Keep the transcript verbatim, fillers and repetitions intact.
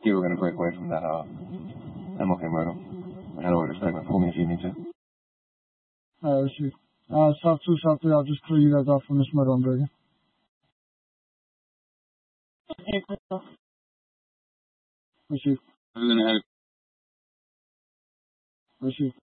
you were going to break away from that, uh, I'm okay, Myrtle. I know what to expect. Pull me if you need to. Alright, Chief. Uh, South two, South three, I'll just clear you guys off from this murder on Bergen. Chief. Who's going to have Chief.